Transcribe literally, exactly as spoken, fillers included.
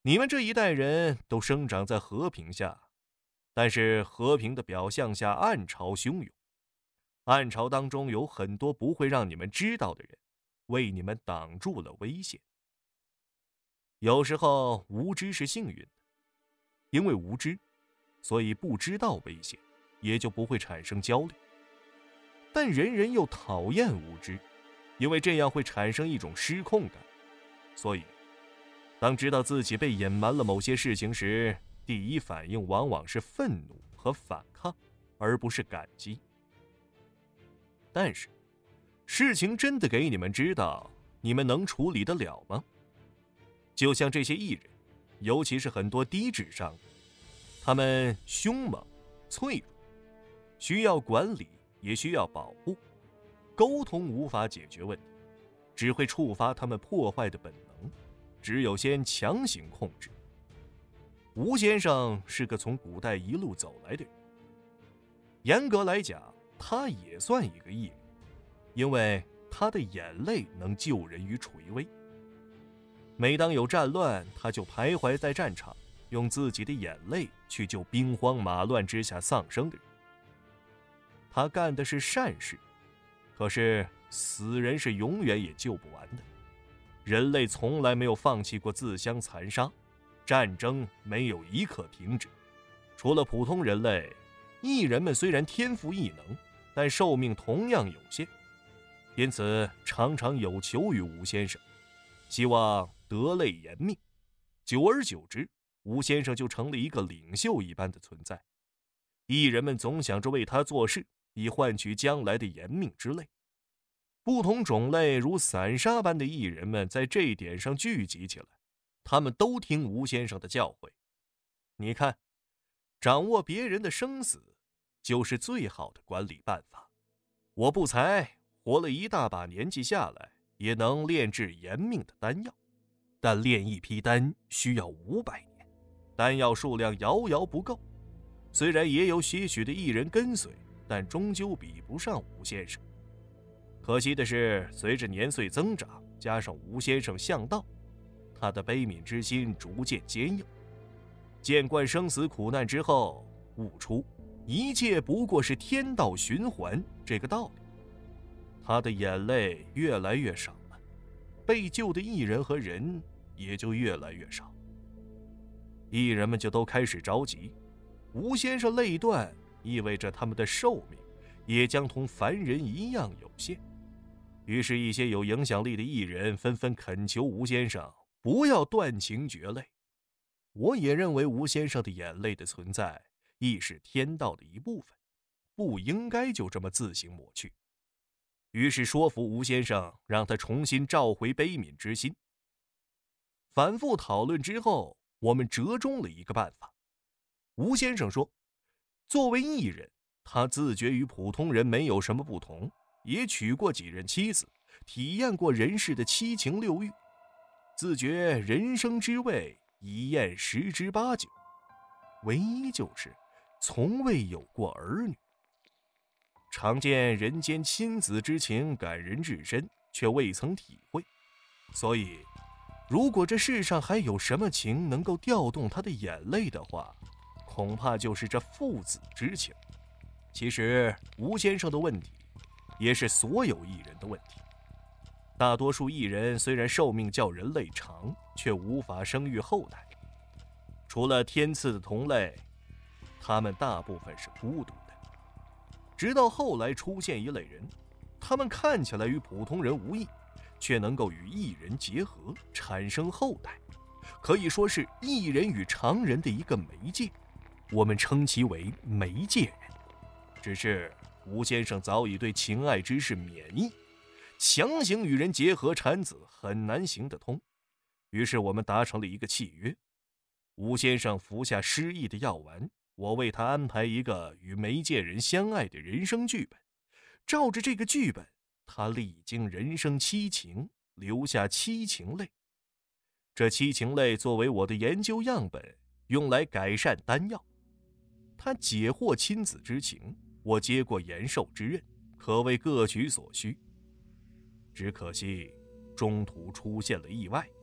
你们这一代人都生长在和平下，但是和平的表象下暗潮汹涌，暗潮当中有很多不会让你们知道的人，为你们挡住了危险。有时候无知是幸运的，因为无知，所以不知道危险，也就不会产生焦虑。但人人又讨厌无知，因为这样会产生一种失控感。所以当知道自己被隐瞒了某些事情时，第一反应往往是愤怒和反抗，而不是感激。但是事情真的给你们知道，你们能处理得了吗？就像这些艺人，尤其是很多低智商的，他们凶猛、脆弱，需要管理，也需要保护。沟通无法解决问题，只会触发他们破坏的本能，只有先强行控制。吴先生是个从古代一路走来的人，严格来讲，他也算一个艺人，因为他的眼泪能救人于垂危。每当有战乱，他就徘徊在战场，用自己的眼泪去救兵荒马乱之下丧生的人。他干的是善事，可是死人是永远也救不完的。人类从来没有放弃过自相残杀，战争没有一刻停止。除了普通人类，艺人们虽然天赋异能，但寿命同样有限，因此常常有求于吴先生，希望得类延命。久而久之，吴先生就成了一个领袖一般的存在。艺人们总想着为他做事，以换取将来的延命之类。不同种类如散沙般的艺人们在这一点上聚集起来，他们都听吴先生的教诲。你看，掌握别人的生死就是最好的管理办法。我不才活了一大把年纪下来，也能炼制延命的丹药，但炼一批丹需要五百年，丹药数量遥遥不够。虽然也有些许的艺人跟随，但终究比不上吴先生。可惜的是，随着年岁增长，加上吴先生向道，他的悲悯之心逐渐坚硬。见惯生死苦难之后，悟出一切不过是天道循环这个道理。他的眼泪越来越少了，被救的艺人和人也就越来越少。艺人们就都开始着急，吴先生泪断，意味着他们的寿命也将同凡人一样有限。于是一些有影响力的艺人纷纷恳求吴先生不要断情绝泪。我也认为吴先生的眼泪的存在亦是天道的一部分，不应该就这么自行抹去。于是说服吴先生，让他重新召回悲悯之心。反复讨论之后，我们折中了一个办法。吴先生说，作为艺人，他自觉与普通人没有什么不同，也娶过几任妻子，体验过人世的七情六欲，自觉人生之味已厌十之八九，唯一就是从未有过儿女。常见人间亲子之情感人至深，却未曾体会，所以如果这世上还有什么情能够调动他的眼泪的话，恐怕就是这父子之情。其实吴先生的问题也是所有艺人的问题。大多数艺人虽然寿命较人类长，却无法生育后代。除了天赐的同类，他们大部分是孤独的。直到后来出现一类人，他们看起来与普通人无异，却能够与艺人结合，产生后代，可以说是艺人与常人的一个媒介，我们称其为媒介人。只是吴先生早已对情爱之事免疫，强行与人结合产子很难行得通。于是我们达成了一个契约，吴先生服下失忆的药丸，我为他安排一个与媒介人相爱的人生剧本。照着这个剧本，他历经人生七情，留下七情泪。这七情泪作为我的研究样本，用来改善丹药。他解惑亲子之情，我接过延寿之任，可谓各取所需。只可惜中途出现了意外。